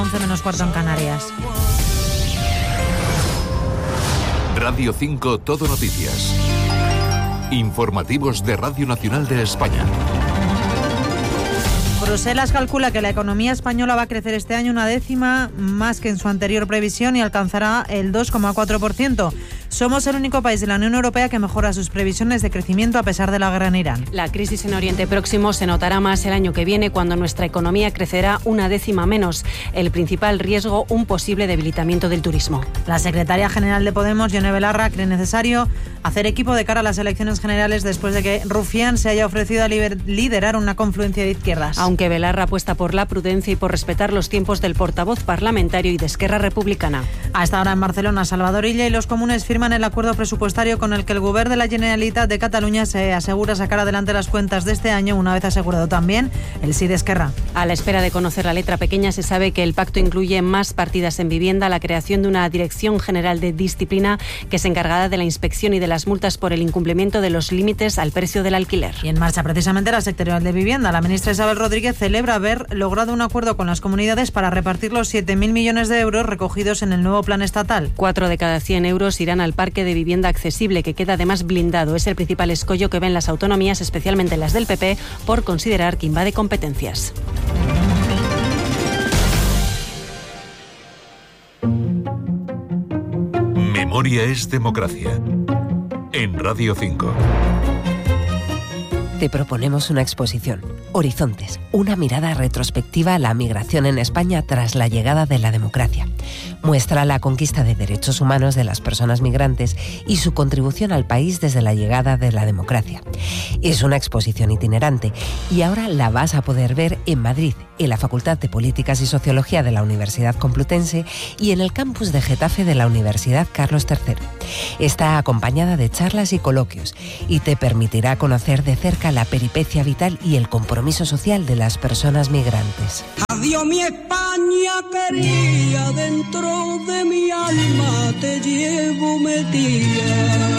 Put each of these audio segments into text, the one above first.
11 menos cuarto en Canarias. Radio 5 Todo Noticias. Informativos de Radio Nacional de España. Bruselas calcula que la economía española va a crecer este año una décima más que en su anterior previsión y alcanzará el 2,4%. Somos el único país de la Unión Europea que mejora sus previsiones de crecimiento a pesar de la guerra en Irán. La crisis en Oriente Próximo se notará más el año que viene, cuando nuestra economía crecerá una décima menos. El principal riesgo, un posible debilitamiento del turismo. La secretaria general de Podemos, Yone Belarra, cree necesario hacer equipo de cara a las elecciones generales después de que Rufián se haya ofrecido a liderar una confluencia de izquierdas. Aunque Belarra apuesta por la prudencia y por respetar los tiempos del portavoz parlamentario y de Esquerra Republicana. Hasta ahora en Barcelona, Salvador Illa y los comunes firman el acuerdo presupuestario con el que el Govern de la Generalitat de Cataluña se asegura sacar adelante las cuentas de este año, una vez asegurado también el sí de Esquerra. A la espera de conocer la letra pequeña, se sabe que el pacto incluye más partidas en vivienda, la creación de una Dirección General de Disciplina que se encargará de la inspección y de las multas por el incumplimiento de los límites al precio del alquiler. Y en marcha precisamente la sectorial de vivienda. La ministra Isabel Rodríguez celebra haber logrado un acuerdo con las comunidades para repartir los 7.000 millones de euros recogidos en el nuevo plan estatal. 4 de cada 100 euros irán al parque de vivienda accesible, que queda además blindado. Es el principal escollo que ven las autonomías, especialmente las del PP, por considerar que invade competencias. Memoria es democracia. En Radio 5. Te proponemos una exposición, Horizontes, una mirada retrospectiva a la migración en España tras la llegada de la democracia. Muestra la conquista de derechos humanos de las personas migrantes y su contribución al país desde la llegada de la democracia. Es una exposición itinerante y ahora la vas a poder ver en Madrid, en la Facultad de Políticas y Sociología de la Universidad Complutense y en el campus de Getafe de la Universidad Carlos III. Está acompañada de charlas y coloquios y te permitirá conocer de cerca la peripecia vital y el compromiso social de las personas migrantes. Adiós mi España querida, dentro de mi alma te llevo metida.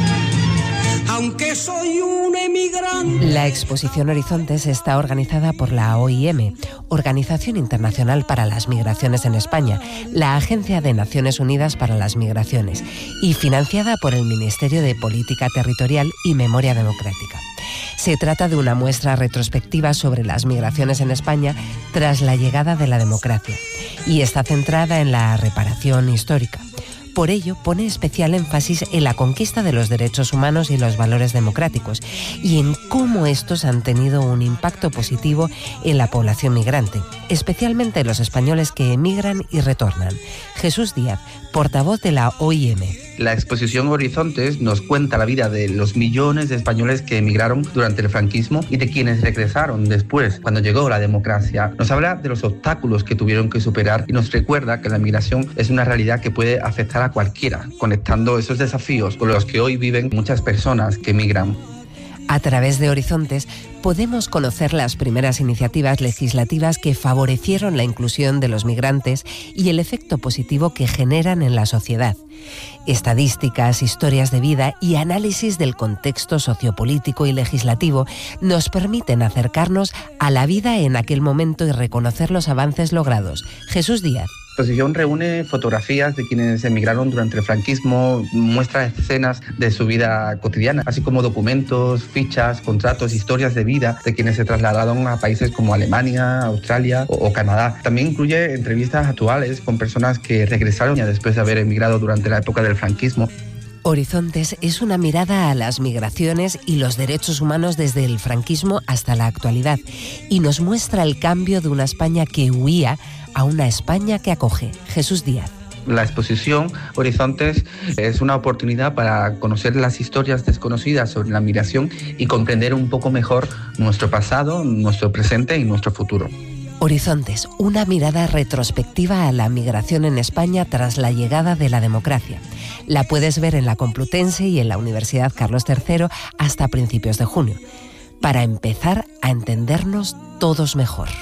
Aunque soy un emigrante. La exposición Horizontes está organizada por la OIM, Organización Internacional para las Migraciones en España, la Agencia de Naciones Unidas para las Migraciones, y financiada por el Ministerio de Política Territorial y Memoria Democrática. Se trata de una muestra retrospectiva sobre las migraciones en España tras la llegada de la democracia, y está centrada en la reparación histórica. Por ello, pone especial énfasis en la conquista de los derechos humanos y los valores democráticos, y en cómo estos han tenido un impacto positivo en la población migrante, especialmente en los españoles que emigran y retornan. Jesús Díaz, portavoz de la OIM. La exposición Horizontes nos cuenta la vida de los millones de españoles que emigraron durante el franquismo y de quienes regresaron después, cuando llegó la democracia. Nos habla de los obstáculos que tuvieron que superar y nos recuerda que la migración es una realidad que puede afectar a cualquiera, conectando esos desafíos con los que hoy viven muchas personas que emigran. A través de Horizontes podemos conocer las primeras iniciativas legislativas que favorecieron la inclusión de los migrantes y el efecto positivo que generan en la sociedad. Estadísticas, historias de vida y análisis del contexto sociopolítico y legislativo nos permiten acercarnos a la vida en aquel momento y reconocer los avances logrados. Jesús Díaz. La exposición reúne fotografías de quienes emigraron durante el franquismo, muestra escenas de su vida cotidiana, así como documentos, fichas, contratos, historias de vida de quienes se trasladaron a países como Alemania, Australia o Canadá. También incluye entrevistas actuales con personas que regresaron ya después de haber emigrado durante la época del franquismo. Horizontes es una mirada a las migraciones y los derechos humanos desde el franquismo hasta la actualidad y nos muestra el cambio de una España que huía a una España que acoge. Jesús Díaz. La exposición Horizontes es una oportunidad para conocer las historias desconocidas sobre la migración y comprender un poco mejor nuestro pasado, nuestro presente y nuestro futuro. Horizontes, una mirada retrospectiva a la migración en España tras la llegada de la democracia. La puedes ver en la Complutense y en la Universidad Carlos III hasta principios de junio, para empezar a entendernos todos mejor.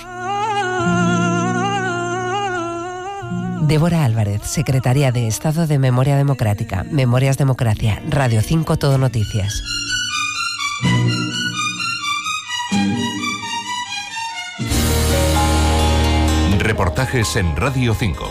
Débora Álvarez, Secretaria de Estado de Memoria Democrática, Memorias Democracia, Radio 5 Todo Noticias. reportajes en Radio 5.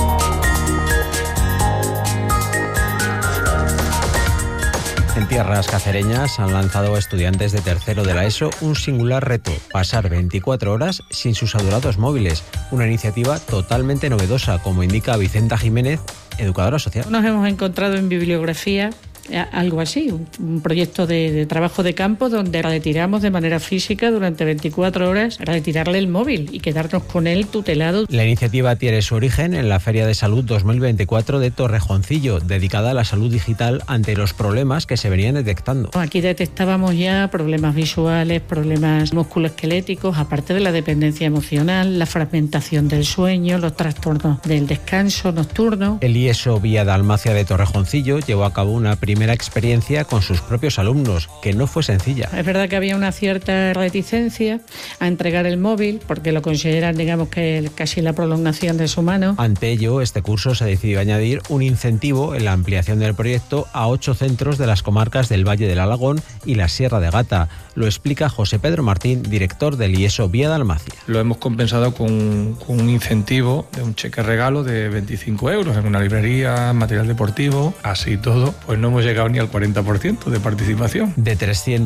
En tierras cacereñas han lanzado a estudiantes de tercero de la ESO un singular reto: pasar 24 horas sin sus adorados móviles. Una iniciativa totalmente novedosa, como indica Vicenta Jiménez, educadora social. Nos hemos encontrado en bibliografía algo así, un proyecto de trabajo de campo donde retiramos de manera física durante 24 horas, retirarle el móvil y quedarnos con él tutelado. La iniciativa tiene su origen en la Feria de Salud 2024 de Torrejoncillo, dedicada a la salud digital ante los problemas que se venían detectando. Aquí detectábamos ya problemas visuales, problemas musculoesqueléticos, aparte de la dependencia emocional, la fragmentación del sueño, los trastornos del descanso nocturno. El IESO Vía Dalmacia de Torrejoncillo llevó a cabo una primera experiencia con sus propios alumnos, que no fue sencilla. Es verdad que había una cierta reticencia a entregar el móvil, porque lo consideran, digamos, que casi la prolongación de su mano. Ante ello, este curso se decidió añadir un incentivo en la ampliación del proyecto a 8 centros de las comarcas del Valle del Alagón y la Sierra de Gata. Lo explica José Pedro Martín, director del IESO Vía Dalmacia. Lo hemos compensado con un incentivo de un cheque regalo de 25 euros en una librería, material deportivo, así todo, pues no hemos llegado ni al 40% de participación. De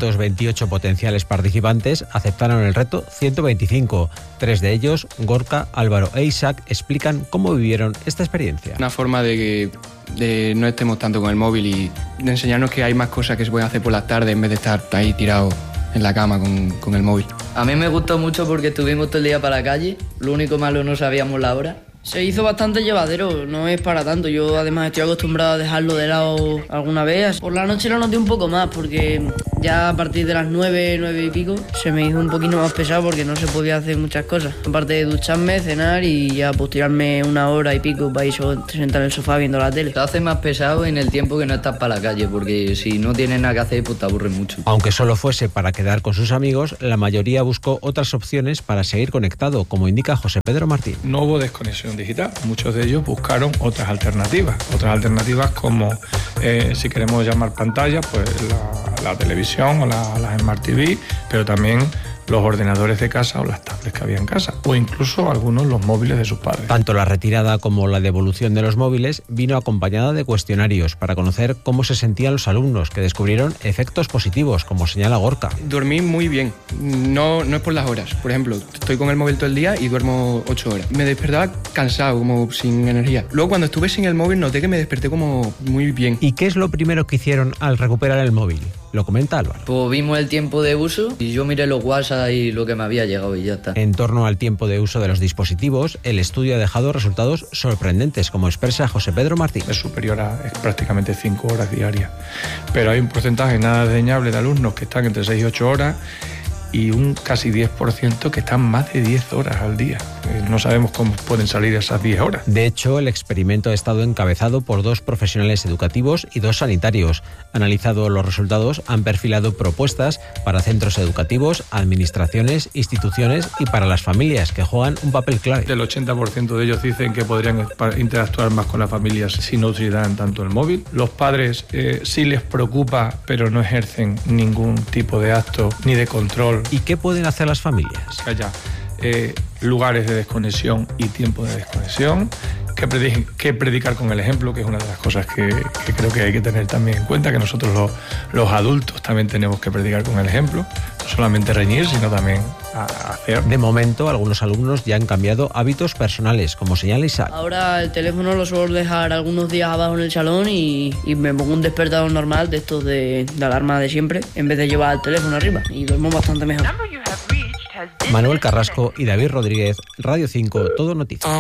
328 potenciales participantes, aceptaron el reto 125. 3 de ellos, Gorka, Álvaro e Isaac, explican cómo vivieron esta experiencia. Una forma de no estemos tanto con el móvil y de enseñarnos que hay más cosas que se pueden hacer por las tardes en vez de estar ahí tirado en la cama con el móvil. A mí me gustó mucho porque estuvimos todo el día para la calle, lo único malo no sabíamos la hora. Se hizo bastante llevadero, no es para tanto. Yo además estoy acostumbrado a dejarlo de lado alguna vez. Por la noche lo noté un poco más porque ya a partir de las 9 y pico se me hizo un poquito más pesado porque no se podía hacer muchas cosas. Aparte de ducharme, cenar y ya pues tirarme 1 hora y pico para ir sentar en el sofá viendo la tele. Te hace más pesado en el tiempo que no estás para la calle porque si no tienes nada que hacer pues te aburre mucho. Aunque solo fuese para quedar con sus amigos, la mayoría buscó otras opciones para seguir conectado, como indica José Pedro Martín. No hubo desconexión digital. Muchos de ellos buscaron otras alternativas como, si queremos llamar pantalla, pues la televisión o las Smart TV, pero también los ordenadores de casa o las tablets que había en casa, o incluso algunos los móviles de sus padres. Tanto la retirada como la devolución de los móviles vino acompañada de cuestionarios para conocer cómo se sentían los alumnos, que descubrieron efectos positivos, como señala Gorka. Dormí muy bien, no es por las horas. Por ejemplo, estoy con el móvil todo el día y duermo 8 horas. Me despertaba cansado, como sin energía. Luego cuando estuve sin el móvil noté que me desperté como muy bien. ¿Y qué es lo primero que hicieron al recuperar el móvil? Lo comenta Álvaro. Pues vimos el tiempo de uso y yo miré los WhatsApp y lo que me había llegado y ya está. En torno al tiempo de uso de los dispositivos, el estudio ha dejado resultados sorprendentes, como expresa José Pedro Martín. Es superior a prácticamente 5 horas diarias, pero hay un porcentaje nada desdeñable de alumnos que están entre 6 y 8 horas y un casi 10% que están más de 10 horas al día. No sabemos cómo pueden salir esas 10 horas. De hecho, el experimento ha estado encabezado por 2 profesionales educativos y 2 sanitarios. Analizado los resultados, han perfilado propuestas para centros educativos, administraciones, instituciones y para las familias, que juegan un papel clave. El 80% de ellos dicen que podrían interactuar más con las familias si no utilizaran tanto el móvil. Los padres sí les preocupa, pero no ejercen ningún tipo de acto ni de control. ¿Y qué pueden hacer las familias? Que haya lugares de desconexión y tiempo de desconexión, que predicar con el ejemplo, que es una de las cosas que creo que hay que tener también en cuenta, que nosotros los adultos también tenemos que predicar con el ejemplo, no solamente reñir, sino también hacer. De momento, algunos alumnos ya han cambiado hábitos personales, como señala Isaac. Ahora el teléfono lo suelo dejar algunos días abajo en el salón y me pongo un despertador normal de estos de alarma de siempre, en vez de llevar el teléfono arriba, y duermo bastante mejor. Manuel Carrasco y David Rodríguez, Radio 5, Todo Noticias.